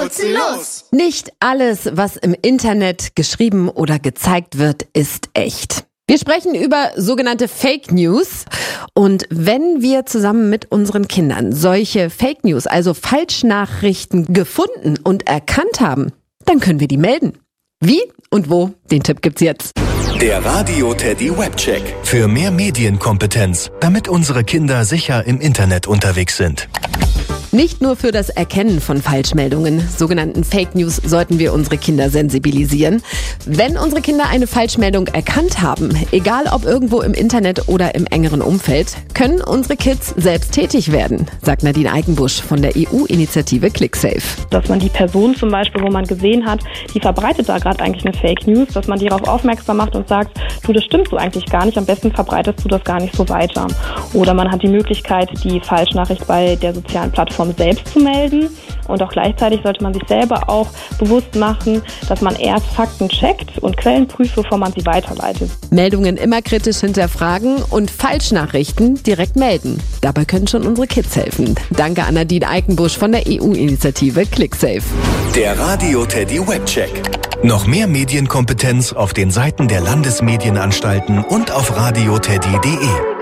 Furzenlos! Nicht alles, was im Internet geschrieben oder gezeigt wird, ist echt. Wir sprechen über sogenannte Fake News. Und wenn wir zusammen mit unseren Kindern solche Fake News, also Falschnachrichten, gefunden und erkannt haben, dann können wir die melden. Wie und wo? Den Tipp gibt's jetzt. Der Radio Teddy Webcheck. Für mehr Medienkompetenz, damit unsere Kinder sicher im Internet unterwegs sind. Nicht nur für das Erkennen von Falschmeldungen, sogenannten Fake News, sollten wir unsere Kinder sensibilisieren. Wenn unsere Kinder eine Falschmeldung erkannt haben, egal ob irgendwo im Internet oder im engeren Umfeld, können unsere Kids selbst tätig werden, sagt Nadine Eikenbusch von der EU-Initiative ClickSafe. Dass man die Person zum Beispiel, wo man gesehen hat, die verbreitet da gerade eigentlich eine Fake News, dass man die darauf aufmerksam macht und sagt, du, das stimmt so eigentlich gar nicht, am besten verbreitest du das gar nicht so weiter. Oder man hat die Möglichkeit, die Falschnachricht bei der sozialen Plattform selbst zu melden, und auch gleichzeitig sollte man sich selber auch bewusst machen, dass man erst Fakten checkt und Quellen prüft, bevor man sie weiterleitet. Meldungen immer kritisch hinterfragen und Falschnachrichten direkt melden. Dabei können schon unsere Kids helfen. Danke an Nadine Eikenbusch von der EU-Initiative ClickSafe. Der Radio Teddy Webcheck. Noch mehr Medienkompetenz auf den Seiten der Landesmedienanstalten und auf radioteddy.de.